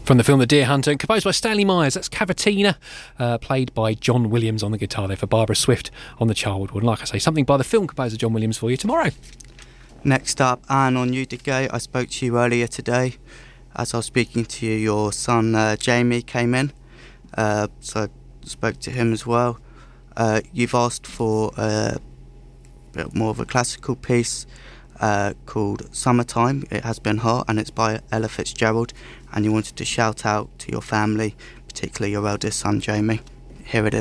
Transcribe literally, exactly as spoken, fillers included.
From the film The Deer Hunter, and composed by Stanley Myers. That's Cavatina, uh, played by John Williams on the guitar there for Barbara Swift on the Childwood one. Like I say, something by the film composer John Williams for you tomorrow. Next up, Anne on Newdigate. I spoke to you earlier today. As I was speaking to you, your son uh, Jamie came in, uh, so I spoke to him as well. Uh, you've asked for a bit more of a classical piece uh, called Summertime. It Has Been Hot, and it's by Ella Fitzgerald, and you wanted to shout out to your family, particularly your eldest son Jamie. Here it is.